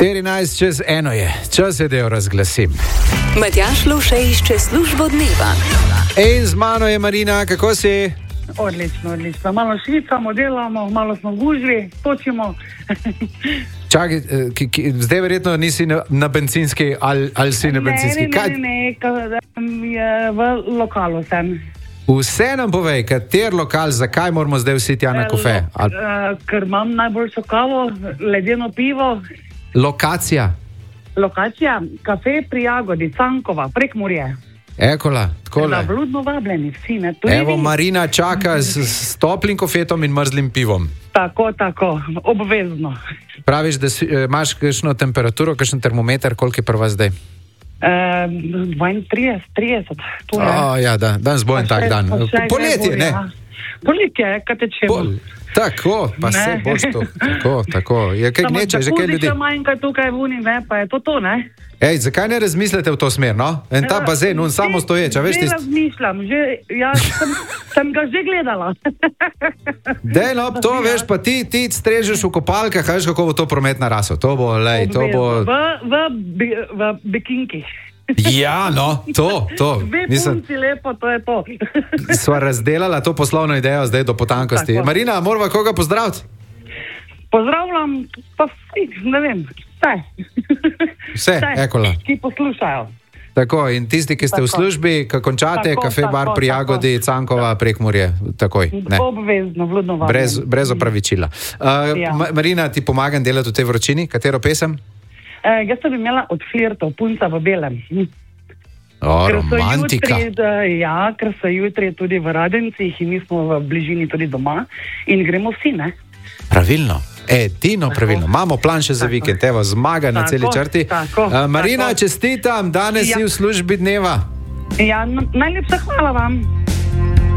14:01 je, čas je, da jo razglasim. Matjaž Lovše išče službo dneva. In z mano je Marina, kako si? Odlično. Malo švicamo, delamo, malo smo gužvi, točimo. Čakaj, zdaj verjetno nisi na bencinski ali si na bencinski? Ne, v lokalu sem. Vse nam povej, kater lokal, zakaj moramo zdaj vsi tja na kafe? Ker imam najboljšo kavo, ledeno pivo. Lokacija, kafe pri Jagodi, Cankova, Prekmurje. Ekola, takole. Da, vljudno vabljeni vsi, ne? Evo, Marina čaka s toplim kofetom in mrzlim pivom. Tako, obvezno. Praviš, da imaš kakšno temperaturo, kakšen termometer, koliko je prva zdaj? 32, 30. Ja, danes bo en tak dan. Poletje, ne? Poletje, kaj tečemo. Tako, pa se boš to. Tako. Je kaj gneče, že kaj ljudi. Samo manjka tukaj v uni, ne, pa je to, ne? Ej, zakaj ne razmislite v to smer, no? En ta bazen, on samo stoječ, a veš ti... Ne razmišljam, sem ga že gledala. Dej, no, to veš, pa ti strežeš v kopalkah, a veš, kako bo to prometna raso. To bo, lej, to bo... V bikinki. Ja, no, to. Dve punci lepo, to je to. Sva razdelala to poslovno idejo zdaj do potankosti. Tako. Marina, morava koga pozdraviti? Pozdravljam, pa ne vem, Vse, Ekola. Ki poslušajo. Tako, in tisti, ki ste v službi, ko končate, kafe bar pri Jagodi, Cankova, Prekmurje, takoj. Ne. Obvezno, vljudno vabljeni. Brez opravičila. Marina, ti pomagam delati v tej vročini? Katero pesem? Jaz sem imela Od flirtov, Punca v belem. Romantika. Ker so jutri tudi v Radencih in mi smo v bližini tudi doma in gremo vsi, ne? Pravilno. Edino pravilno. Imamo plan še za vikend, evo, zmaga na celi črti. Marina, čestitam, danes si v službi dneva. Ja, najlepša hvala vam.